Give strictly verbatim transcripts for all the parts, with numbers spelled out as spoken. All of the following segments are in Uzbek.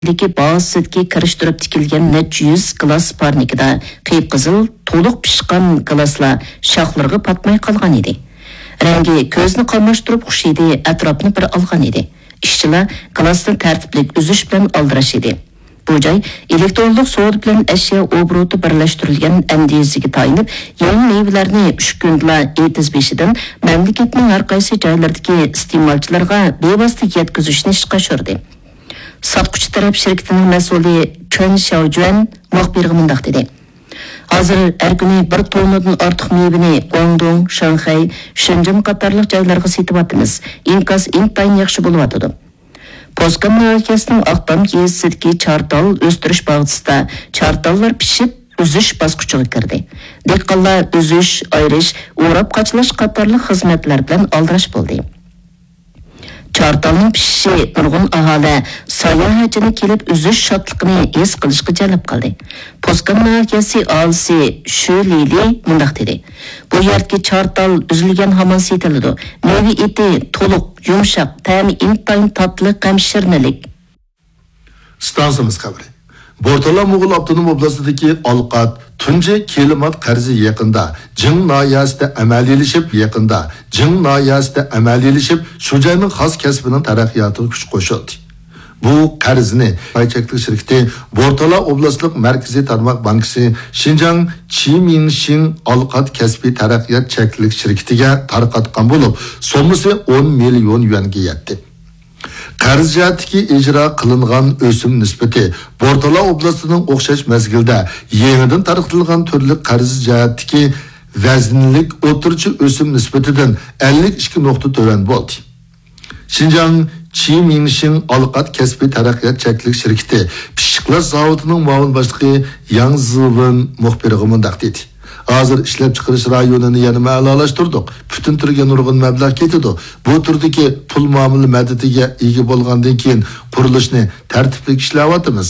Deki bağısıdaki karıştırıp tikilgen neç yüz glas parnikida qiyip-qızıl toluq pişqan glasla şaxlarga patmay qalgan edi. Rengi ko'zni qamaştırıp xush edi, atrofni bir algan edi. İşçilar glasni tartiblik uzish bilan aldirash edi. Bu joy elektronlik soğudu bilan ashyo obro'ti birlashtirilgan andiziga tayinib, yangi meyvelarni uch kunda etiz beshidan mamlakatning har qaysi joylaridagi iste'molchilarga bevosita yetkazishni ishga oshirdi. Satqıcı taraf şirketining mas'uli Chun Xiaojuan muxbirga mundaq dedi. Hozir har kuni bir tonnadan ortiq mevani Guangdong, Shanghai, Shenzhen qatorliq joylarga setib atamiz. Inkas intayin yaxshi bo'lyotdi. Poskan markasining Aqtam yezisidagi chartal o'stirish bog'isida chartallar pishib uzish bosqichiga kirdi. Dehqonlar uzish, ayrish, o'rab qachlash qatorliq xizmatlar bilan aldirash bo'ldi. Chartalning pishishi nurg'un aholi sayohatchini kelib uzish shodligini his qilishga jalb qildi. Poskan markasi alsi Shu Lili mundaq dedi. Bu yerdagi chartal uzilgan hamon setiladi. Meva eti to'liq, yumshoq, ta'mi intayin tatli, qamshirnilik. Stansimiz xabari. Bortala Moğol Abdunum oblastidagi Alqat tunji kelimat qarzi yaqinda Jing noyasida amaliyleşib yaqinda Jing noyasida amaliyleşib shu joyning xos kasbining taraqqiyotiga kuch qo'shildi. Bu qarzni paychaklik shirkati Bortala oblastlik markaziy tarmoq bankasi Xinjiang Qimingshin Alqat kasbiy taraqqiyot cheklik shirkatiga tarqatgan bo'lib, so'misi o'n million yuanga yetdi. Qarz jihatdagi ijro qilingan o'sim nisbati Bortala oblastining o'xshash mazgilda yangidan tarqatilgan turli qarz jihatdagi vaznlik o'tirchi o'sim nisbatidan ellik ikki nuqta to'van bo'ldi. Xinjiang Qimingshin Alqat kasbiy taraqqiyot cheklik shirkati pishiqlar zavodining muavin boshlig'i Yang Zivin muxbiriga mundaq dedi. Hazır işlep çıkarış rayonunu yanıma alalashtirdik. Bütün türge nurgun mablag ketidi. Bu turdaki pul muamili madadiga ega bo'lgandan keyin qurilishni tartibli ishlayapmiz.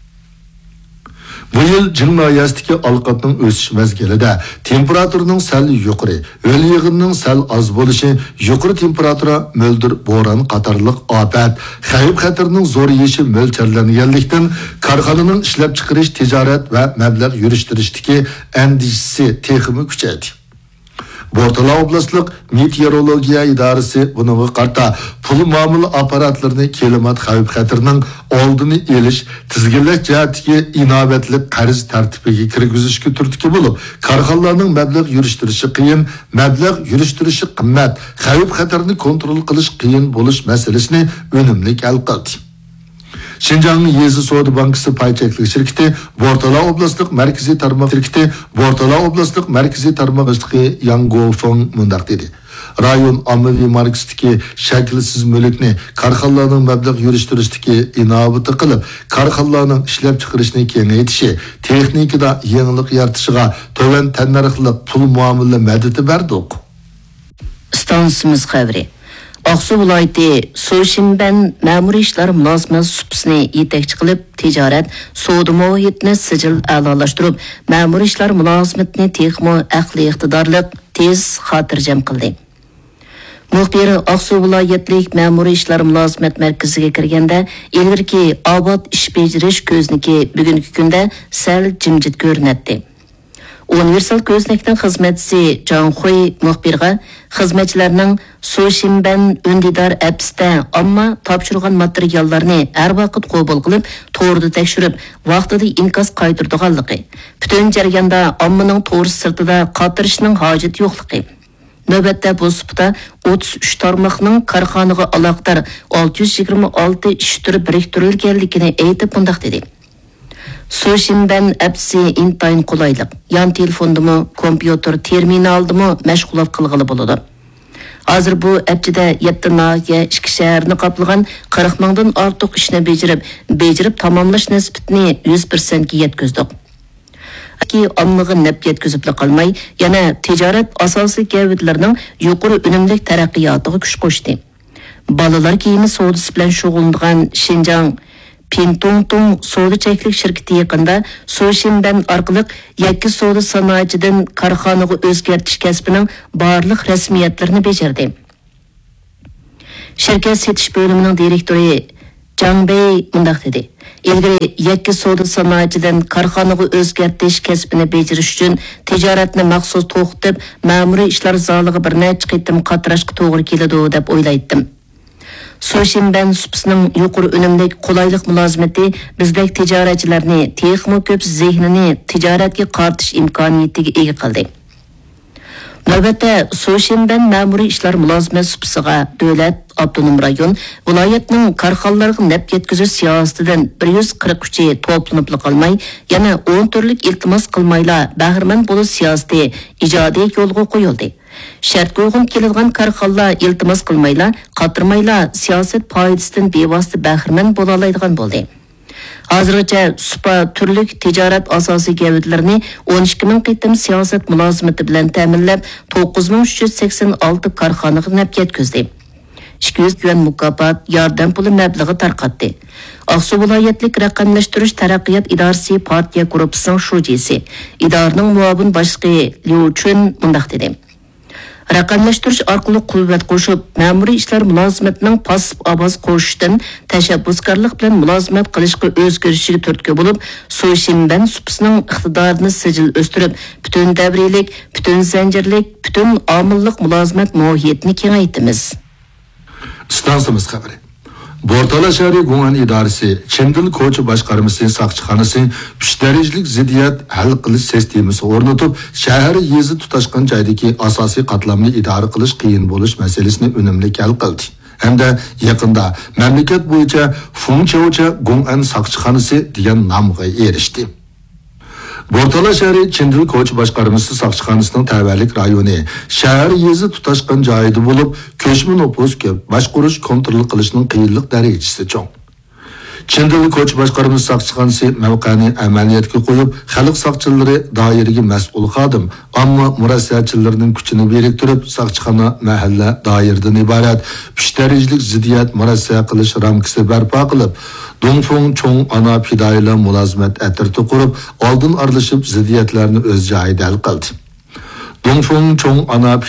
Bu yil Jing noyasidagi Alqatning o'sish mezgilida temperaturning sal yuqori, o'l yig'inining sal oz bo'lishi, yuqori temperatura, mo'ldir bo'ron qatorliq ofat, xavf xatarning zo'rayishi mo'ljallanganlikdan korxonaning ishlab chiqarish, tijorat va mablag' yurishtirishdagi andishasi texmi kuchaydi. Bortala oblastlik meteorologiya idorasi bunga qarta pul muomala apparatlarini kelimat xavf xatarning oldini olish, tizginlash jihatdagi inovatli qarz tartibiga kirgizishga turtki bo'lib, korxonalarning mablag' yurishtirishi qiyin, mablag' yurishtirishi qimmat, xavf xatarni kontrol qilish qiyin bo'lish masalasini unumli hal qildi. Xinjiang Yezi Savdo bankasi paychaklik shirkati Bortala oblastlik markaziy tarmoq shirkati Bortala oblastlik markaziy tarmoq boshlig'i Yang Gofeng mundaq dedi. Rayon ommaviy markazidagi shaklsiz mulkni korxonalarning mablag' yurishtirishdagi inovati qilib, korxonalarning ishlab chiqarishni kengaytirishi, texnikada yangilik yaratishiga to'van tannarxli pul muomala madadi berdik. Stansimiz xabari. Aqsu viloyati So'shinban ma'muriy ishlar mulozimat supsini yetakchi qilib, tijorat, savdo muhitini sijil a'lolashtirib, ma'muriy ishlar mulozimatini texmo aqli iqtidorli tez xotirjam qildi. Muxbiri Aqsu viloyatlik ma'muriy ishlar mulozimat markaziga kirganda, ilgirki obod ish bejirish ko'zniki bugungi kunda sal jimjit ko'rinadi. Universal ko'znakning xizmatchisi Zhang Hui muxbirga xizmatchilarning So'shinban undidor appsida ammo topshirgan materiallarni har vaqt qabul qilib, to'g'ri tekshirib, vaqtida inkos qaytardiganligi, butun jarayonda ommaning to'g'ri sirtida qatirishning hojati yo'qligi. Navbatda bu suhbatda o'ttiz uch tarmoqning korxonaga aloqador olti yuz yigirma olti ish turi biriktirilganligini aytib mundaq dedi. So'shinban appsi intayin qulaylik. Yan telefondimi, kompyuter terminaldimi mashg'ulot qilg'ili bo'ladi. Hozir bu appchida yetti nahiya ikki shaharni qoplagan qirq mingdan ortiq ishni bejirib, bejirib tamomlash nisbatini yuz foiz ga yetkazdik. Ki ommaga naf yetkazib qolmay, yana tijorat asosiy gavdalarining yuqori unumli taraqqiyotiga kuch qo'shdi. Bolalar kiyimi savdosi bilan shug'ullangan Xinjiang Pintongtong savdo cheklik shirkati yaqinda So'shinban orqali yakka savdo sanoatchidan korxonaga o'zgartish kasbining barliq rasmiyatlarini bajardi. Shirkat setish bo'limining direktori Zhang Bei mundaq dedi. ilgari yakka savdo sanoatchidan korxonaga o'zgartirish kasbini bajarish uchun tijoratni maxsus to'xtatib, ma'muriy ishlar zaliga bir necha qitim qatirashga to'g'ri keladi deb o'ylaydim. Sushinban supsining yuqori unumlik qulaylik mulozimati bizdek tijoratchilarni texmo ko'p zehnini tijoratga qaratish imkoniyatiga ega qildi. Navbatda Sushinban ma'muriy ishlar mulozimat supsiga davlat avtonom rayon viloyatning korxonalarga naf yetkazish siyosatidan bir yuz qirq uch to'planib qolmay, yana o'n turlik iltimos qilmayla bahramand bo'lish siyosati ijodiy yo'lga qo'yildi. Shart qo'ygan keladigan korxonalar iltimos qilmayla, qatirmayla siyosat foydasidan bevosita bahramand bo'la oladigan bo'ldi. Hozirgacha supa turlik tijorat asosiy gavdalarini o'n ikki ming qitim siyosat mulozimati bilan ta'minlab to'qqiz ming uch yuz sakson olti korxonaga naf yetkazdi. ikki yuz yuan mukofot yordam puli mablag'i tarqatdi. Aqsu viloyatlik raqamlashtirish taraqqiyot idorasi partiya guruhining shujisi, idoraning muavin boshlig'i Liu Chun mundaq dedi. Raqamlashtirish orqali quvvat qo'shib, ma'muriy ishlar mulozimatining pasib ovoz qo'shishdan tashabbuskorlik bilan mulozimat qilishga o'zgarishiga turtki bo'lib, Sushinban supsining iqtidorini sijil o'stirib, butun davriylik, butun zanjirlik, butun omillik mulozimat mohiyatini kengaytimiz. Stansimiz xabari. Bortala shahri G'uan idorasi, Chendil ko'cha boshqarmasi saqchixonasi uch darajalik ziddiyat hal qilish sistemasi o'rnatib, shahar yezi tutashgan joydagi asosiy qatlamni idora qilish qiyin bo'lish masalasini unumli hal qildi. Hamda yaqinda mamlakat bo'yicha Fungchaucha G'uan saqchixonasi degan nomga erishdi. Bortala shahri Chendil ko'cha boshqarmasi saqchixonasining tavallik rayoni shahar yezi tutashgan joyida bo'lib, ko'chma nopus ko'p, boshqarish kontrol qilishning qiyinlik darajasi cho'ng. Chendil ko'cha boshqarmasi saqchixonasi mavqani amaliyotga qo'yib, xalq saqchilari doiraga mas'ul xodim, ammo murassachilarning kuchini beriktirib, saqchixona mahalla doiradan iborat uch darajalik ziddiyat murassa qilish ramkasi barpo qilib, Dongfeng cho'ng ana fidoyilar mulozimat atirti qurib, oldin aralashib ziddiyatlarni o'z joyida hal qildi. Dongfeng cho'ng ana